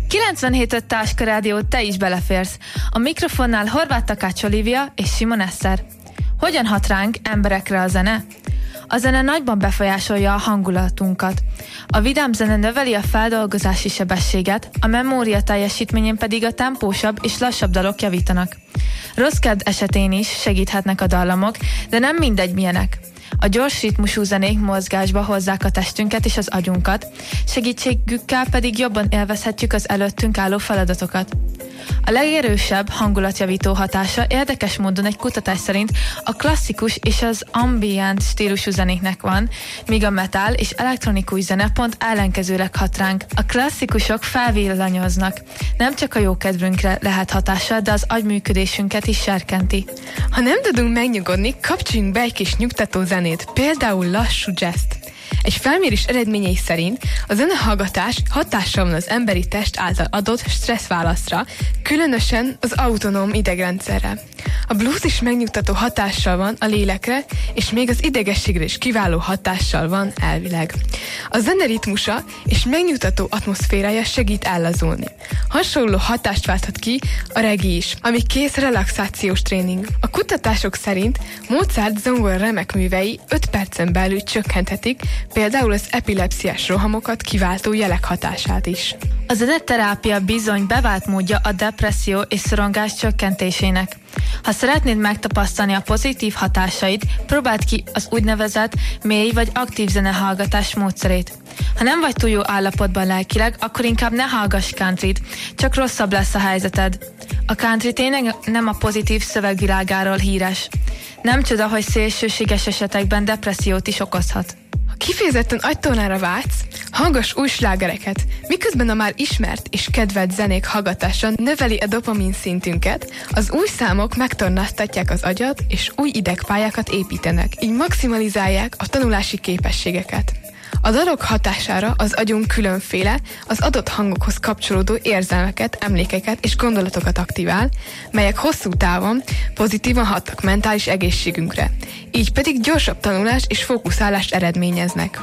97.5 Táska Rádió, te is beleférsz. A mikrofonnál Horváth Takács Olivia és Simon Eszter. Hogyan hat ránk, emberekre a zene? A zene nagyban befolyásolja a hangulatunkat. A vidám zene növeli a feldolgozási sebességet, a memória teljesítményén pedig a tempósabb és lassabb dalok javítanak. Rossz kedv esetén is segíthetnek a dallamok, de nem mindegy milyenek. A gyors ritmusú zenék mozgásba hozzák a testünket és az agyunkat, segítségükkel pedig jobban élvezhetjük az előttünk álló feladatokat. A legerősebb hangulatjavító hatása érdekes módon egy kutatás szerint a klasszikus és az ambient stílusú zenéknek van, míg a metal és elektronikus zene pont ellenkezőleg hat ránk. A klasszikusok felvillanyoznak. Nem csak a jó kedvünkre lehet hatással, de az agyműködésünket is serkenti. Ha nem tudunk megnyugodni, kapcsoljunk be egy kis nyugtató zenét, például lassú jazzt. Egy felmérés eredményei szerint a zenehallgatás hatással van az emberi test által adott stresszválaszra, különösen az autonóm idegrendszerre. A blues is megnyugtató hatással van a lélekre, és még az idegességre is kiváló hatással van elvileg. A zene ritmusa és megnyugtató atmoszférája segít ellazulni. Hasonló hatást válthat ki a reggae is, ami kész relaxációs tréning. A kutatások szerint Mozart zongora remek művei 5 percen belül csökkenthetik például az epilepsziás rohamokat kiváltó jelek hatását is. A zeneterápia bizony bevált módja a depresszió és szorongás csökkentésének. Ha szeretnéd megtapasztalni a pozitív hatásait, próbáld ki az úgynevezett mély vagy aktív zenehallgatás módszerét. Ha nem vagy túl jó állapotban lelkileg, akkor inkább ne hallgass countryt, csak rosszabb lesz a helyzeted. A country tényleg nem a pozitív szövegvilágáról híres. Nem csoda, hogy szélsőséges esetekben depressziót is okozhat. Kifejezetten agytornára vágysz, hallgass új slágereket, miközben a már ismert és kedvelt zenék hallgatása növeli a dopamin szintünket, az új számok megtornáztatják az agyat és új idegpályákat építenek, így maximalizálják a tanulási képességeket. A dalok hatására az agyunk különféle, az adott hangokhoz kapcsolódó érzelmeket, emlékeket és gondolatokat aktivál, melyek hosszú távon pozitívan hatnak mentális egészségünkre, így pedig gyorsabb tanulás és fókuszálást eredményeznek.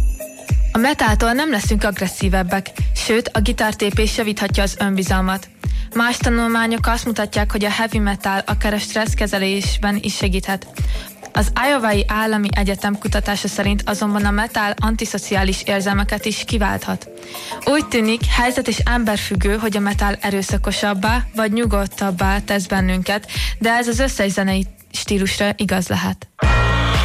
A metáltól nem leszünk agresszívebbek, sőt a gitártépés javíthatja az önbizalmat. Más tanulmányok azt mutatják, hogy a heavy metal akár a stresszkezelésben is segíthet. Az Iowai Állami Egyetem kutatása szerint azonban a metal antiszociális érzelmeket is kiválthat. Úgy tűnik, helyzet és emberfüggő, hogy a metal erőszakosabbá vagy nyugodtabbá tesz bennünket, de ez az összes zenei stílusra igaz lehet.